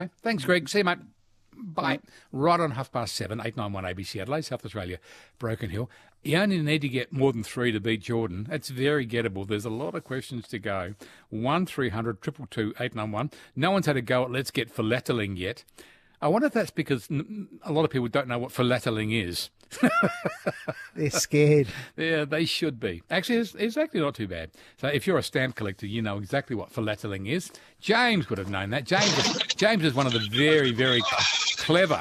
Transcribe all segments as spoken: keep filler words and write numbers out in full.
Thanks, Greg. See you, mate. Bye. Right on half past seven, eight nine one A B C Adelaide, South Australia, Broken Hill. You only need to get more than three to beat Jordan. It's very gettable. There's a lot of questions to go. one three hundred two two two eight nine one. No one's had a go at Let's Get Philatering yet. I wonder if that's because a lot of people don't know what philatering is. They're scared. Yeah, they should be. Actually, it's, it's actually not too bad. So if you're a stamp collector, you know exactly what philatering is. James would have known that. James is, James is one of the very, very clever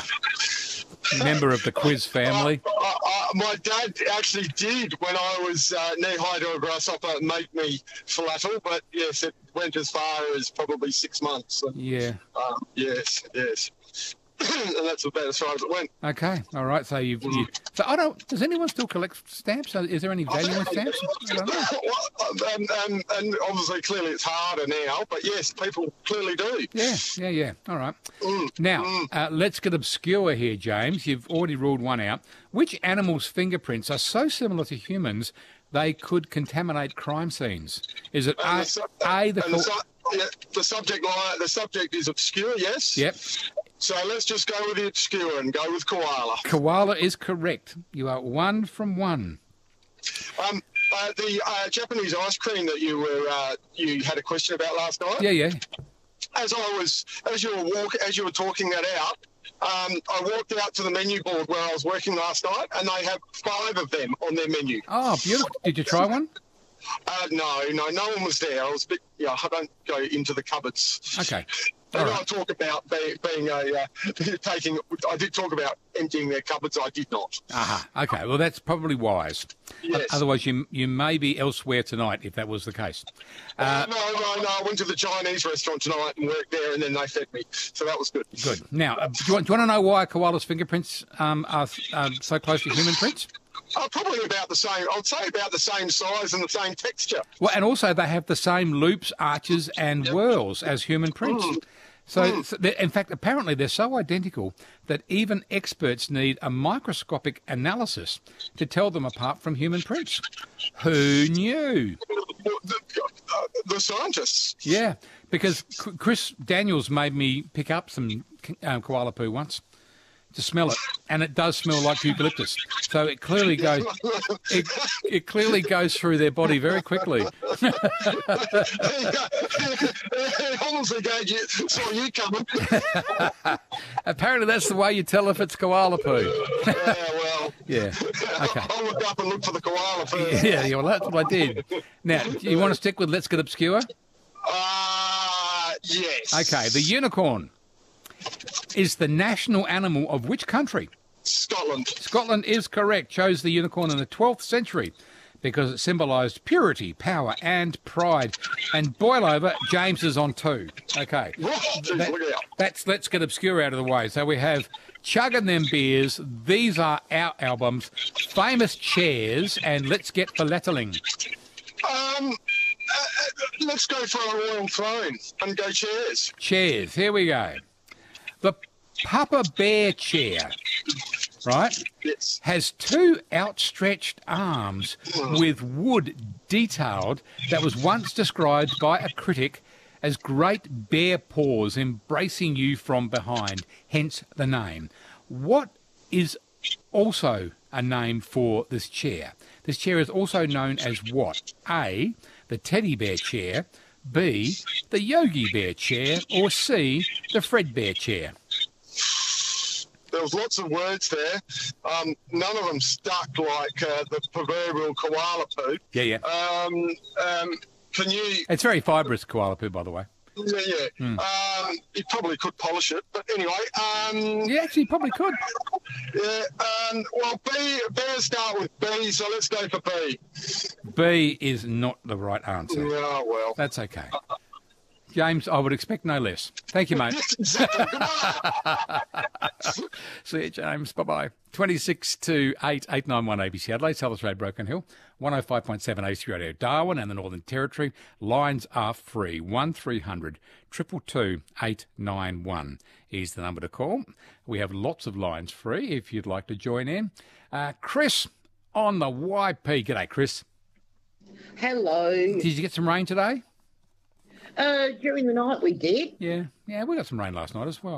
member of the quiz family. Uh, uh, uh, my dad actually did when I was uh, knee-high to a grasshopper make me philattle, but yes, it went as far as probably six months. And, Yeah. Um, yes, yes. And that's about as far as it went. Okay, all right. So you've. You, so I don't. Does anyone still collect stamps? Is there any value in stamps? I don't know. Well, and, and, and obviously, clearly, it's harder now. But yes, people clearly do. Yeah, yeah, yeah. All right. Mm, Now, mm. uh, let's get obscure here, James. You've already ruled one out. Which animal's fingerprints are so similar to humans they could contaminate crime scenes? Is it And A, the, su- A the, and the, su- yeah, the subject line, the subject is obscure. Yes. Yep. So let's just go with the obscure and go with koala. Koala is correct. You are one from one. Um, uh, the uh, Japanese ice cream that you were uh, you had a question about last night. Yeah, yeah. As I was, as you were walk, as you were talking that out, um, I walked out to the menu board where I was working last night, and they have five of them on their menu. Oh, beautiful. Did you try one? Uh, no, no, no one was there. I was a bit, yeah, I don't go into the cupboards. Okay. And All I right. talk about being, being a, uh, taking, I did talk about emptying their cupboards. I did not. Aha. Okay. Well, that's probably wise. Yes. Otherwise, you you may be elsewhere tonight if that was the case. Uh, no, no, no. I went to the Chinese restaurant tonight and worked there, and then they fed me. So that was good. Good. Now, uh, do, you want, do you want to know why a koala's fingerprints um, are um, so close to human prints? Uh, probably about the same. I'd say about the same size and the same texture. Well, and also they have the same loops, arches, and whorls as human prints. Mm. So, so they're- in fact, apparently they're so identical that even experts need a microscopic analysis to tell them apart from human prints. Who knew? The, uh, the scientists. Yeah, because C- Chris Daniels made me pick up some um, koala poo once to smell it, and it does smell like eucalyptus. So it clearly goes, it, it clearly goes through their body very quickly. Honestly, Gage, you- saw you coming. Apparently, that's the way you tell if it's koala poo. Yeah, well. Yeah. Okay. I'll look up and look for the koala first. Yeah, yeah, well, that's what I did. Now, do you want to stick with Let's Get Obscure? Uh, yes. Okay, the unicorn is the national animal of which country? Scotland. Scotland is correct. Chose the unicorn in the twelfth century because it symbolised purity, power and pride. And boil over, James is on two. Okay. Oh, geez, That- look out. that's Let's Get Obscure out of the way. So we have Chugging Them Beers, These Are Our Albums, Famous Chairs, and Let's Get Philatering. Um, uh, uh, let's go for a royal throne and go chairs. Chairs, here we go. The Papa Bear chair, right, Yes. has two outstretched arms with wood detailed that was once described by a critic as great bare paws embracing you from behind, hence the name. What is also a name for this chair? This chair is also known as what? A, the teddy bear chair, B, the Yogi Bear chair, or C, the Fred Bear chair? There was lots of words there. Um, none of them stuck like uh, the proverbial koala poo. Yeah, yeah. Um, um, can you... It's very fibrous, koala poo, by the way. Yeah, yeah. Hmm. Um, you probably could polish it. But anyway... Um, Yeah, actually, probably could. yeah, um, well, B, better start with B, so let's go for B. B is not the right answer. Oh, well. That's okay. James, I would expect no less. Thank you, mate. Yes, exactly. Goodbye. See you, James. Bye-bye. twenty-six to eight, eight nine one A B C Adelaide, South Australia, Broken Hill, one oh five point seven A C Radio Darwin and the Northern Territory. Lines are free. one three hundred two two two eight nine one is the number to call. We have lots of lines free if you'd like to join in. Uh, Chris on the Y P. G'day, Chris. Hello. Did you get some rain today? Uh, during the night we did. Yeah, yeah, we got some rain last night as well.